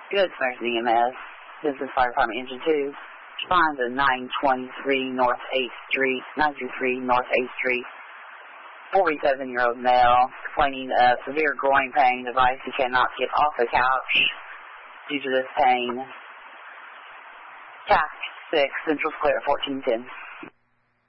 Good Samaritan EMS. This is Fire Department Engine 2. Respond to 923 North 8th Street, 923 North 8th Street. 47-year-old male complaining of severe groin pain, advice he cannot get off the couch due to this pain. TAC 6, Central Square, 1410.